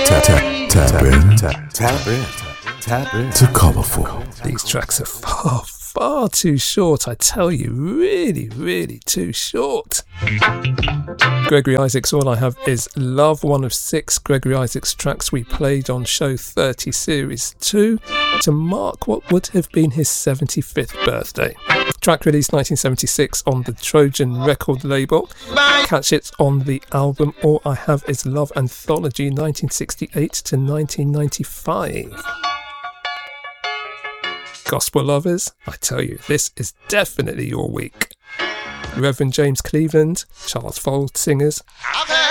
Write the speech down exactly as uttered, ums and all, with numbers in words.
Tap, tap, tap in, tap, tap in, tap in to Colourful. These tracks are far, far too short, I tell you, really, really too short. Gregory Isaacs, All I Have Is Love, one of six Gregory Isaacs tracks we played on Show thirty Series two to mark what would have been his seventy-fifth birthday. Track released nineteen seventy-six on the Trojan record label. Catch it on the album All I Have Is Love Anthology nineteen sixty-eight to nineteen ninety-five. Gospel lovers, I tell you, this is definitely your week. Reverend James Cleveland, Charles Fold singers,